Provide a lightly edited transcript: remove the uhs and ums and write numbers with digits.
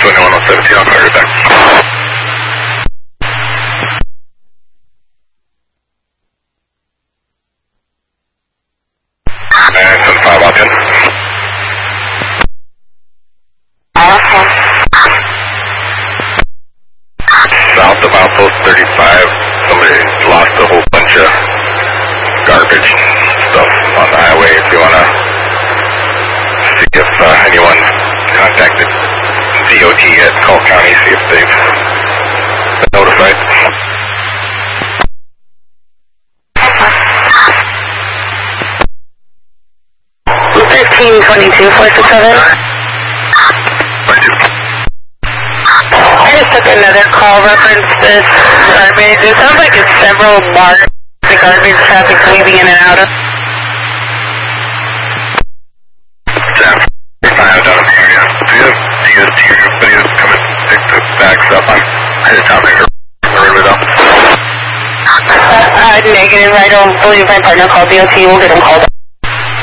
2117, I'll call you back. And 75 out in. South of Outpost 35, somebody lost a whole bunch of garbage stuff on the highway. If you want to see if anyone contacted DOT at Call County, see if they've been notified. Route 1322, 467. I just took another call reference this garbage. It sounds like it's several bars the garbage traffic weaving in and out of. Sam, I down in the area. Do you have DST or anybody that's coming to pick the bags up? I'm headed down there. Negative. I don't believe my partner called DOT. We'll get him called.